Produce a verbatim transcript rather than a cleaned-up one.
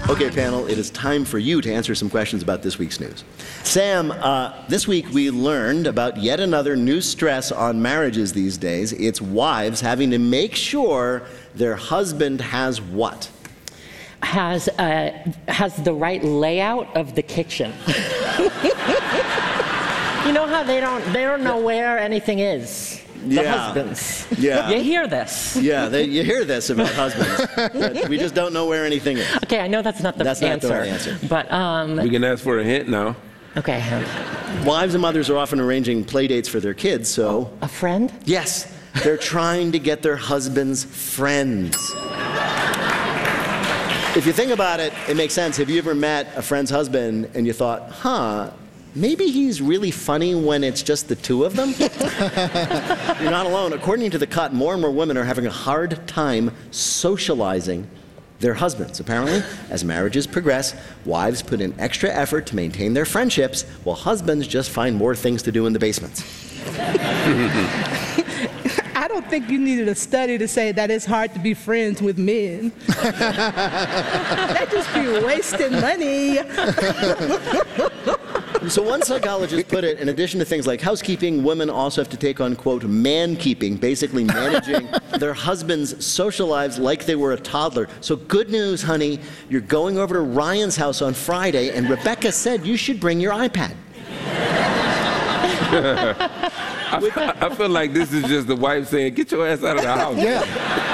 Okay, panel, it is time for you to answer some questions about this week's news. Sam, uh, this week we learned about yet another new stress on marriages these days. It's wives having to make sure their husband has what? Has, uh, has the right layout of the kitchen. You know how they don't, they don't know where anything is? The Yeah. husbands. Yeah. You hear this. Yeah, they, you hear this about husbands. But we just don't know where anything is. Okay, I know that's not the That's not the answer. right answer. But, um, We can ask for a hint now. okay. Wives and mothers are often arranging play dates for their kids, so... A friend? Yes, they're trying to get their husbands' friends. If you think about it, it makes sense. Have you ever met a friend's husband and you thought, huh, maybe he's really funny when it's just the two of them? You're not alone. According to The Cut, more and more women are having a hard time socializing their husbands. Apparently, as marriages progress, wives put in extra effort to maintain their friendships, while husbands just find more things to do in the basements. I don't think you needed a study to say that it's hard to be friends with men. They just be wasting money. So one psychologist put it, in addition to things like housekeeping, women also have to take on, quote, man-keeping, basically managing their husbands' social lives like they were a toddler. So good news, honey, you're going over to Ryan's house on Friday, and Rebecca said you should bring your iPad. I, I feel like this is just the wife saying, get your ass out of the house. Yeah.